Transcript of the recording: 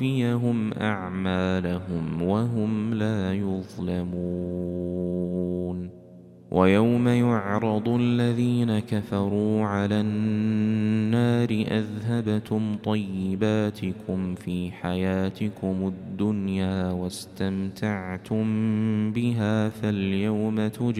ليوفيهم أعمالهم وهم لا يظلمون. ويوم يعرض الذين كفروا على النار أذهبتم طيباتكم في حياتكم الدنيا واستمتعتم بها